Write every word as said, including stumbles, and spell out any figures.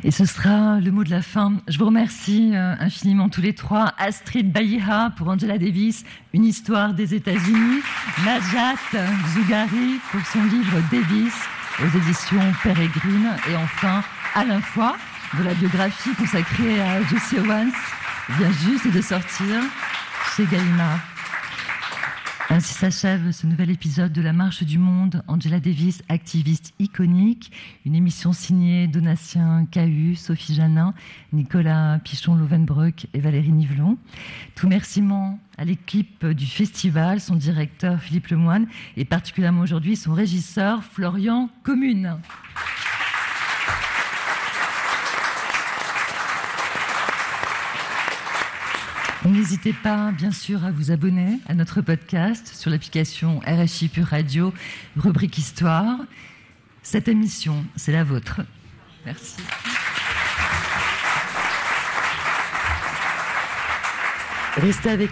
Et ce sera le mot de la fin. Je vous remercie euh, infiniment tous les trois. Astrid Bayiha pour Angela Davis, Une histoire des États-Unis. Najat Zougari pour son livre Davis aux éditions Pérégrine. Et enfin, Alain Foy, de la biographie consacrée à Jesse Owens, vient juste de sortir chez Gallimard. Ainsi s'achève ce nouvel épisode de La Marche du Monde. Angela Davis, activiste iconique. Une émission signée Donatien Cahu, Sophie Janin, Nicolas Pichon-Lovenbroek et Valérie Nivelon. Tout remerciement à l'équipe du festival, son directeur Philippe Lemoine et particulièrement aujourd'hui son régisseur Florian Commune. N'hésitez pas, bien sûr, à vous abonner à notre podcast sur l'application R S I Pure Radio, rubrique Histoire. Cette émission, c'est la vôtre. Merci. Restez avec